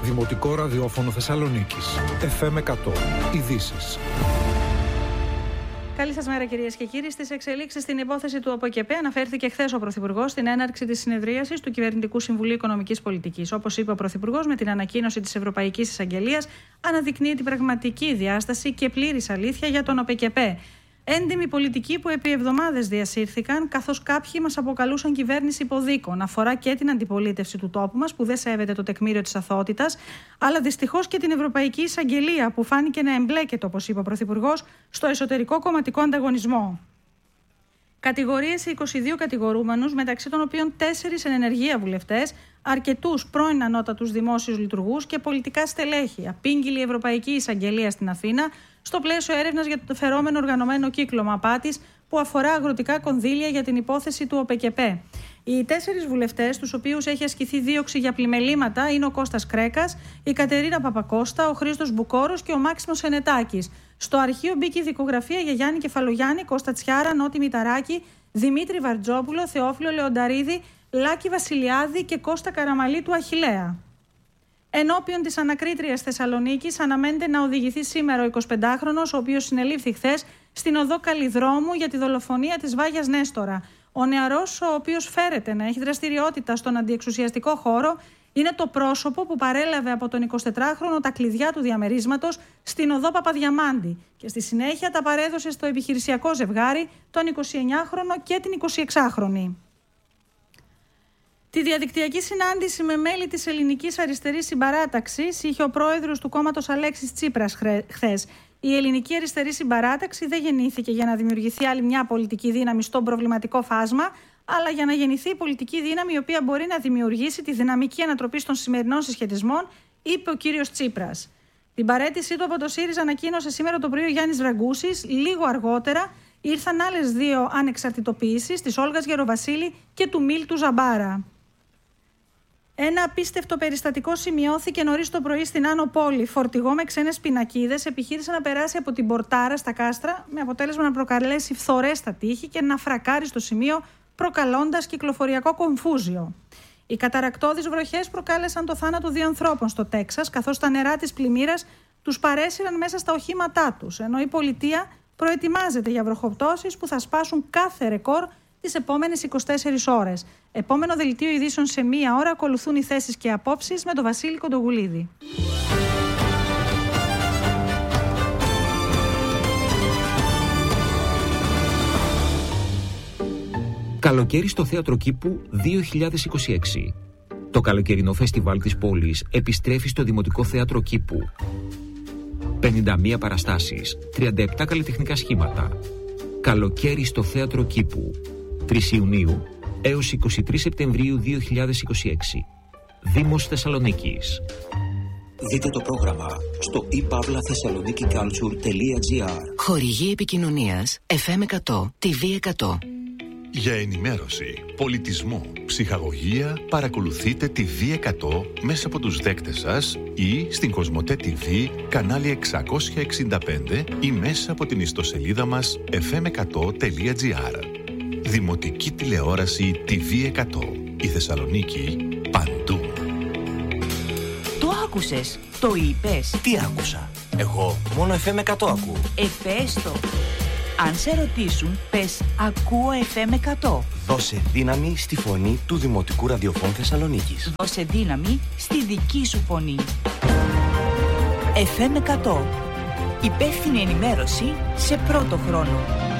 Δημοτικό ραδιόφωνο Θεσσαλονίκης. FM 100. Ειδήσεις. Καλή σας μέρα, κυρίες και κύριοι. Στις εξελίξεις στην υπόθεση του ΟΠΕΚΕΠΕ αναφέρθηκε χθες ο Πρωθυπουργός στην έναρξη της συνεδρίασης του Κυβερνητικού Συμβουλίου Οικονομικής Πολιτικής. Όπως είπε ο Πρωθυπουργός, με την ανακοίνωση της Ευρωπαϊκής Εισαγγελίας αναδεικνύει την πραγματική διάσταση και πλήρης αλήθεια για τον ΟΠΕΚΕΠΕ. Έντιμοι πολιτικοί που επί εβδομάδες διασύρθηκαν, καθώς κάποιοι μας αποκαλούσαν κυβέρνηση υποδίκων. Αφορά και την αντιπολίτευση του τόπου μας, που δεν σέβεται το τεκμήριο της αθωότητας, αλλά δυστυχώς και την Ευρωπαϊκή Εισαγγελία, που φάνηκε να εμπλέκεται, όπως είπε ο Πρωθυπουργός, στο εσωτερικό κομματικό ανταγωνισμό. Κατηγορίες σε 22 κατηγορούμενους, μεταξύ των οποίων 4 εν ενεργεία βουλευτές, αρκετούς πρώην ανώτατους δημόσιους λειτουργούς και πολιτικά στελέχη. Απήγγειλε η Ευρωπαϊκή Εισαγγελία στην Αθήνα στο πλαίσιο έρευνας για το φερόμενο οργανωμένο κύκλωμα απάτης που αφορά αγροτικά κονδύλια για την υπόθεση του ΟΠΕΚΕΠΕ. Οι 4 βουλευτές, τους οποίους έχει ασκηθεί δίωξη για πλημελήματα, είναι ο Κώστας Κρέκας, η Κατερίνα Παπακώστα, ο Χρήστος Μπουκόρος και ο Μάξιμος Ενετάκης. Στο αρχείο μπήκε η δικογραφία για Γιάννη Κεφαλογιάννη, Κώστα Τσιάρα, Νότι Μηταράκη, Δημήτρη Βαρτζόπουλο, Θεόφιλο Λεονταρίδη, Λάκη Βασιλιάδη και Κώστα Καραμαλή του Αχιλλέα. Ενώπιον της ανακρίτριας Θεσσαλονίκης αναμένεται να οδηγηθεί σήμερα ο 25χρονος, ο οποίος συνελήφθη χθες στην οδό Καλλιδρόμου για τη δολοφονία της Βάγιας Νέστορα. Ο νεαρός, ο οποίος φέρεται να έχει δραστηριότητα στον αντιεξουσιαστικό χώρο, είναι το πρόσωπο που παρέλαβε από τον 24χρονο τα κλειδιά του διαμερίσματος στην οδό Παπαδιαμάντη και στη συνέχεια τα παρέδωσε στο επιχειρησιακό ζευγάρι, τον 29χρονο και την 26χρονη. Τη διαδικτυακή συνάντηση με μέλη της Ελληνικής Αριστερής Συμπαράταξης είχε ο πρόεδρος του κόμματος Αλέξης Τσίπρας χθες. Η Ελληνική Αριστερή Συμπαράταξη δεν γεννήθηκε για να δημιουργηθεί άλλη μια πολιτική δύναμη στον προβληματικό φάσμα, αλλά για να γεννηθεί η πολιτική δύναμη η οποία μπορεί να δημιουργήσει τη δυναμική ανατροπή των σημερινών συσχετισμών, είπε ο κύριος Τσίπρας. Την παραίτησή του από το ΣΥΡΙΖΑ ανακοίνωσε σήμερα το πρωί ο Γιάννης Ραγκούσης. Λίγο αργότερα ήρθαν άλλες 2 ανεξαρτητοποιήσεις, της Όλγας Γεροβασίλη και του Μίλτου Ζαμπάρα. Ένα απίστευτο περιστατικό σημειώθηκε νωρίς το πρωί στην Άνω Πόλη. Φορτηγό με ξένες πινακίδες επιχείρησε να περάσει από την Πορτάρα στα Κάστρα, με αποτέλεσμα να προκαλέσει φθορές στα τείχη και να φρακάρει στο σημείο, προκαλώντας κυκλοφοριακό κομφούζιο. Οι καταρρακτώδεις βροχές προκάλεσαν το θάνατο 2 ανθρώπων στο Τέξας, καθώς τα νερά της πλημμύρας τους παρέσυραν μέσα στα οχήματά τους, ενώ η πολιτεία προετοιμάζεται για βροχοπτώσεις που θα σπάσουν κάθε ρεκόρ τις επόμενες 24 ώρες. Επόμενο δελτίο ειδήσεων σε 1 ώρα, ακολουθούν οι θέσεις και απόψεις με τον Βασίλη Κοντογουλίδη. Καλοκαίρι στο Θέατρο Κήπου 2026. Το καλοκαιρινό φεστιβάλ της πόλης επιστρέφει στο Δημοτικό Θέατρο Κήπου. 51 παραστάσεις, 37 καλλιτεχνικά σχήματα. Καλοκαίρι στο Θέατρο Κήπου. 3 Ιουνίου έως 23 Σεπτεμβρίου 2026. Δήμος Θεσσαλονίκης. Δείτε το πρόγραμμα στο ipavlathessaloniki.culture.gr. Χορηγή επικοινωνίας FM 100, TV 100. Για ενημέρωση, πολιτισμό, ψυχαγωγία, παρακολουθείτε τη V100 μέσα από τους δέκτες σας ή στην Κοσμοτέ TV, κανάλι 665 ή μέσα από την ιστοσελίδα μας fm100.gr. Δημοτική τηλεόραση TV 100. Η Θεσσαλονίκη παντού. Το άκουσες, το είπες. Τι άκουσα? Εγώ μόνο FM 100 ακούω. Πες το. Αν σε ρωτήσουν, πες ακούω FM 100. Δώσε δύναμη στη φωνή του Δημοτικού Ραδιοφώνου Θεσσαλονίκης. Δώσε δύναμη στη δική σου φωνή. FM 100. Υπεύθυνη ενημέρωση σε πρώτο χρόνο.